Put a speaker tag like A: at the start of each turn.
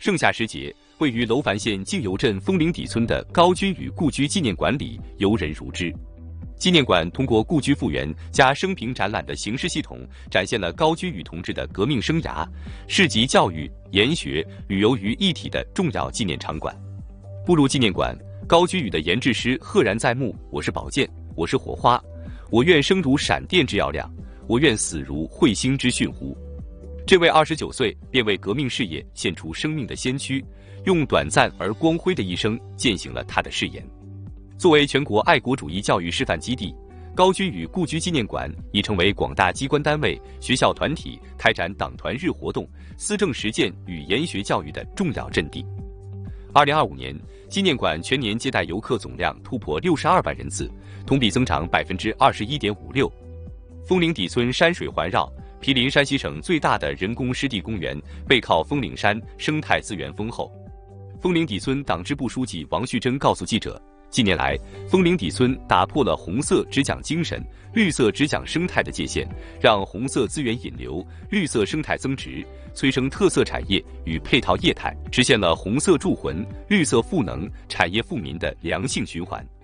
A: 盛夏时节，位于楼烦县靖游镇枫林底村的高居与故居纪念馆里游人如织。纪念馆通过故居复原加生平展览的形式系统，展现了高居宇同志的革命生涯，是集教育、研学、旅游于一体的重要纪念场馆。步入纪念馆，高居宇的研制诗赫然在目：我是宝剑，我是火花，我愿生如闪电之耀亮，我愿死如彗星之迅乎。这位29岁便为革命事业献出生命的先驱，用短暂而光辉的一生践行了他的誓言。作为全国爱国主义教育示范基地，高居与故居纪念馆已成为广大机关单位、学校团体开展党团日活动、思政实践与研学教育的重要阵地。2025年，纪念馆全年接待游客总量突破62万人次，同比增长21.56%。枫林底村山水环绕，毗邻山西省最大的人工湿地公园，背靠枫岭山，生态资源丰厚。枫林底村党支部书记王旭珍告诉记者，近年来，枫林底村打破了红色只讲精神、绿色只讲生态的界限，让红色资源引流、绿色生态增值，催生特色产业与配套业态，实现了红色助魂、绿色赋能、产业富民的良性循环。